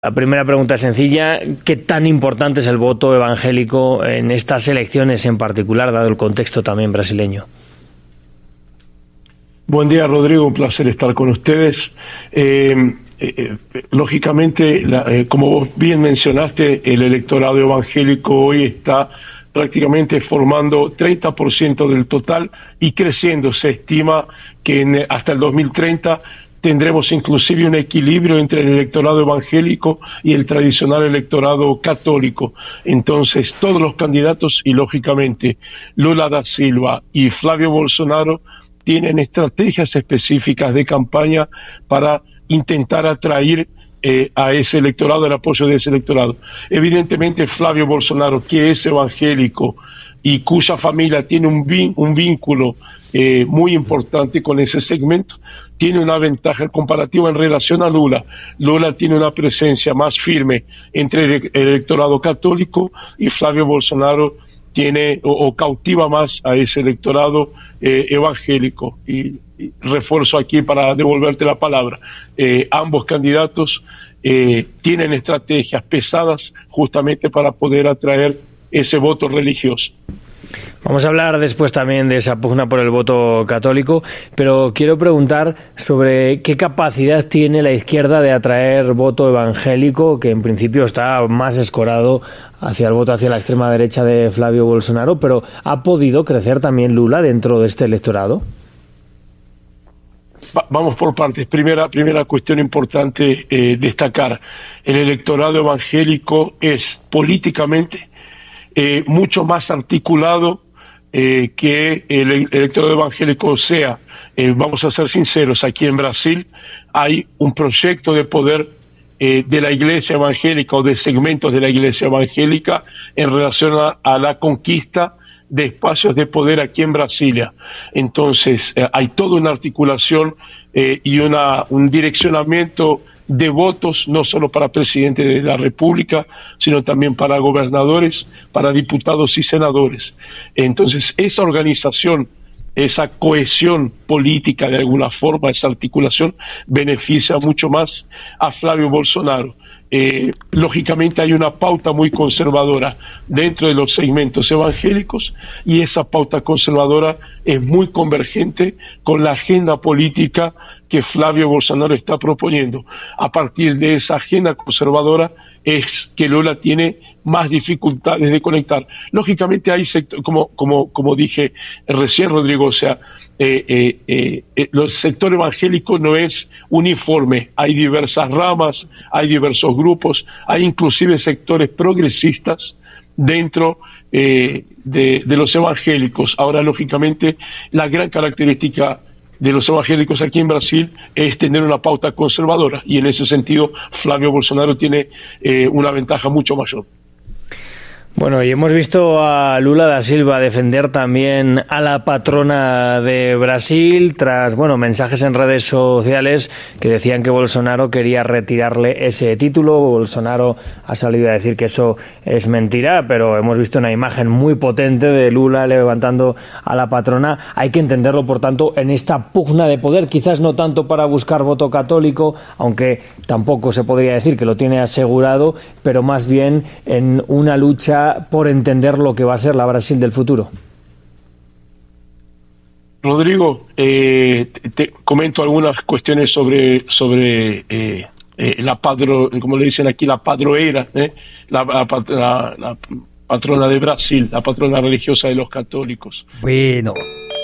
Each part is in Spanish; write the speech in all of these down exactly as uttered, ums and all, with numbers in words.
La primera pregunta es sencilla. ¿Qué tan importante es el voto evangélico en estas elecciones en particular, dado el contexto también brasileño? Buen día, Rodrigo. Un placer estar con ustedes. Eh, eh, lógicamente, la, eh, como vos bien mencionaste, el electorado evangélico hoy está prácticamente formando treinta por ciento del total y creciendo. Se estima que en, hasta el dos mil treinta tendremos inclusive un equilibrio entre el electorado evangélico y el tradicional electorado católico. Entonces, todos los candidatos y, lógicamente, Lula da Silva y Flavio Bolsonaro tienen estrategias específicas de campaña para intentar atraer eh, a ese electorado, el apoyo de ese electorado. Evidentemente, Flavio Bolsonaro, que es evangélico y cuya familia tiene un, vin- un vínculo eh, muy importante con ese segmento, tiene una ventaja comparativa en relación a Lula. Lula tiene una presencia más firme entre el, el electorado católico y Flavio Bolsonaro tiene o, o cautiva más a ese electorado eh, evangélico. Y, y refuerzo aquí para devolverte la palabra. Eh, ambos candidatos eh, tienen estrategias pesadas justamente para poder atraer ese voto religioso. Vamos a hablar después también de esa pugna por el voto católico, pero quiero preguntar sobre qué capacidad tiene la izquierda de atraer voto evangélico, que en principio está más escorado hacia el voto hacia la extrema derecha de Flavio Bolsonaro, pero ¿ha podido crecer también Lula dentro de este electorado? Va- Vamos por partes. Primera, primera cuestión importante eh, destacar. El electorado evangélico es políticamente eh, mucho más articulado eh, que el electorado evangélico. O sea, eh, vamos a ser sinceros, aquí en Brasil hay un proyecto de poder eh, de la iglesia evangélica o de segmentos de la iglesia evangélica en relación a, a la conquista de espacios de poder aquí en Brasilia. Entonces, eh, hay toda una articulación eh, y una, un direccionamiento de votos, no solo para presidente de la República, sino también para gobernadores, para diputados y senadores. Entonces, esa organización, esa cohesión política de alguna forma, esa articulación, beneficia mucho más a Flavio Bolsonaro. Eh, lógicamente hay una pauta muy conservadora dentro de los segmentos evangélicos y esa pauta conservadora es muy convergente con la agenda política que Flavio Bolsonaro está proponiendo. A partir de esa agenda conservadora es que Lula tiene más dificultades de conectar. Lógicamente hay sectores, como, como, como dije recién, Rodrigo, o sea, eh, eh, eh, eh, el sector evangélico no es uniforme, hay diversas ramas, hay diversos grupos, hay inclusive sectores progresistas dentro eh, de, de los evangélicos. Ahora, lógicamente, la gran característica de los evangélicos aquí en Brasil es tener una pauta conservadora y en ese sentido Flavio Bolsonaro tiene eh, una ventaja mucho mayor. Bueno, y hemos visto a Lula da Silva defender también a la patrona de Brasil tras, bueno, mensajes en redes sociales que decían que Bolsonaro quería retirarle ese título. Bolsonaro ha salido a decir que eso es mentira, pero hemos visto una imagen muy potente de Lula levantando a la patrona. Hay que entenderlo, por tanto, en esta pugna de poder, quizás no tanto para buscar voto católico, aunque tampoco se podría decir que lo tiene asegurado, pero más bien en una lucha por entender lo que va a ser la Brasil del futuro. Rodrigo, eh, te, te comento algunas cuestiones sobre, sobre eh, eh, la padro, como le dicen aquí, la padroeira, eh, la, la, la, la patrona de Brasil, la patrona religiosa de los católicos. Bueno,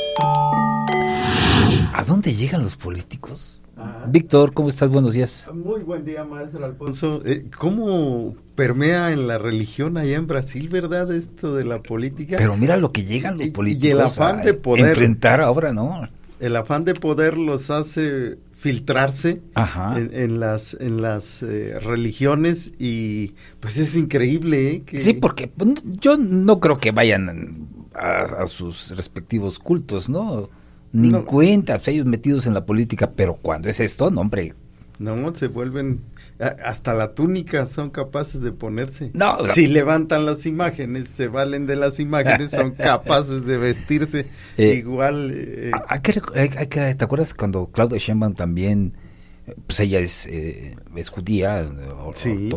¿a dónde llegan los políticos? Ajá. Víctor, ¿cómo estás? Buenos días. Muy buen día, maestro Alfonso. Eh, ¿Cómo permea en la religión allá en Brasil, verdad, esto de la política? Pero mira lo que llegan los políticos y el afán a de poder enfrentar ahora, ¿no? El afán de poder los hace filtrarse Ajá. en, en las en las eh, religiones y pues es increíble, ¿eh? Que... Sí, porque yo no creo que vayan a, a sus respectivos cultos, ¿no? Ni no. cuenta, pues ellos metidos en la política, pero cuando es esto, no, hombre. No, se vuelven, hasta la túnica son capaces de ponerse. No, si levantan las imágenes, se valen de las imágenes, son capaces de vestirse eh, igual. Eh. Hay que, hay que, ¿te acuerdas cuando Claudia Sheinbaum también pues ella es, eh, es judía, sí.